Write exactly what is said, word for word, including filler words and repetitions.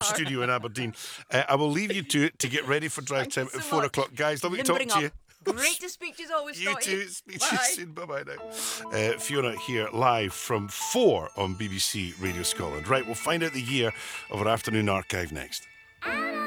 studio in Aberdeen. Uh, I will leave you to it to get ready for drive Thank time you at so four much. o'clock. Guys, lovely to talk Limbering to you. up. Great to speak to you as always, You Scotty. too. Speak to you Bye. soon. Bye-bye now. Uh, Fiona here live from four on B B C Radio Scotland. Right, we'll find out the year of our afternoon archive next.